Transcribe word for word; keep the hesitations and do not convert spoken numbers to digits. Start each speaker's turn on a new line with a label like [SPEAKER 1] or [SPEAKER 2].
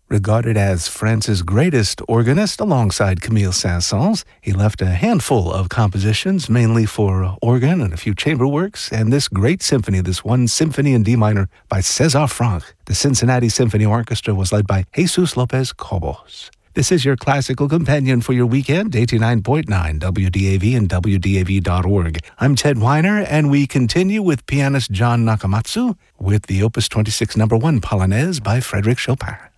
[SPEAKER 1] Regarded as France's greatest organist alongside Camille Saint-Saëns, he left a handful of compositions, mainly for organ and a few chamber works, and this great symphony, this one symphony in D minor by César Franck. The Cincinnati Symphony Orchestra was led by Jesus Lopez Cobos. This is your classical companion for your weekend, eighty-nine point nine W D A V and W D A V dot org. I'm Ted Weiner, and we continue with pianist John Nakamatsu with the Opus twenty-six number one Polonaise by Frédéric Chopin.